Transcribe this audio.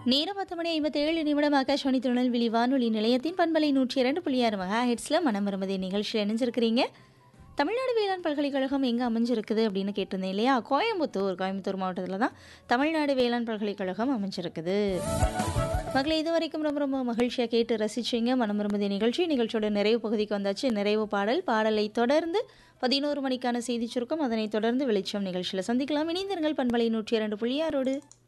நேரம் 10:57 ஆகாஷ்வாணி திருநெல்வேலி வானொலி நிலையத்தின் பண்பலை 102.6 மெகா ஹெட்ஸ்ல மனம் வரும்பதே நிகழ்ச்சியில் இணைஞ்சிருக்கிறீங்க. தமிழ்நாடு வேளாண் பல்கலைக்கழகம் எங்கே அமைஞ்சிருக்குது அப்படின்னு கேட்டிருந்தேன் இல்லையா? கோயம்புத்தூர் மாவட்டத்தில் தான் தமிழ்நாடு வேளாண் பல்கலைக்கழகம் அமைஞ்சிருக்குது. மகளே, இது வரைக்கும் ரொம்ப ரொம்ப மகிழ்ச்சியாக கேட்டு ரசிச்சிங்க மனம் வரும்பதே நிகழ்ச்சியோட நிறைவு பகுதிக்கு வந்தாச்சு. நிறைவு பாடலை தொடர்ந்து 11 மணிக்கான செய்தி சுருக்கம், அதனைத் தொடர்ந்து வெளிச்சம் நிகழ்ச்சியில் சந்திக்கலாம். இணைந்திருங்கள் பண்பலை 102.6.